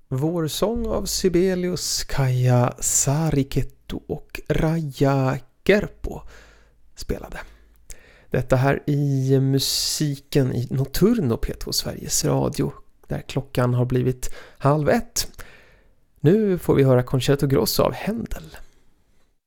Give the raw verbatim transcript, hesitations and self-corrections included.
Vår sång av Sibelius, Kaija Saarikettu och Raija Kerppo spelade. Detta här i musiken i Nocturno P två Sveriges Radio, där klockan har blivit halv ett. Nu får vi höra Concerto Grosso av Händel.